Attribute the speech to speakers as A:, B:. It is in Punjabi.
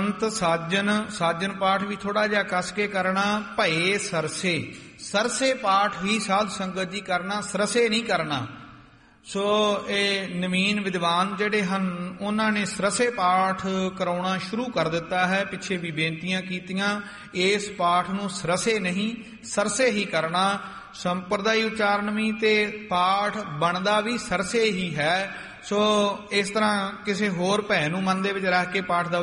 A: ਸੰਤ ਸਾਜਨ, ਸਾਜਨ ਪਾਠ ਵੀ ਥੋੜਾ ਜਿਹਾ ਕੱਸ ਕੇ ਕਰਨਾ। ਭਏ ਸਰਸੇ, ਸਰਸੇ ਪਾਠ ਹੀ ਸਾਧ ਸੰਗਤ ਜੀ ਕਰਨਾ, ਸਰਸੇ ਨਹੀਂ ਕਰਨਾ। ਸੋ ਇਹ ਨਵੀਨ ਵਿਦਵਾਨ ਜਿਹੜੇ ਹਨ ਉਹਨਾਂ ਨੇ ਸਰਸੇ ਪਾਠ ਕਰਾਉਣਾ ਸ਼ੁਰੂ ਕਰ ਦਿੱਤਾ ਹੈ। ਪਿੱਛੇ ਵੀ ਬੇਨਤੀਆਂ ਕੀਤੀਆਂ, ਇਸ ਪਾਠ ਨੂੰ ਸਰਸੇ ਨਹੀਂ ਸਰਸੇ ਹੀ ਕਰਨਾ। ਸੰਪਰਦਾਈ ਉਚਾਰਨ ਵੀ ਤੇ ਪਾਠ ਬਣਦਾ ਵੀ ਸਰਸੇ ਹੀ ਹੈ। ਸੋ ਇਸ ਤਰ੍ਹਾਂ ਕਿਸੇ ਹੋਰ ਭੈ ਨੂੰ ਮਨ ਦੇ ਵਿੱਚ ਰੱਖ ਕੇ ਪਾਠ ਦਾ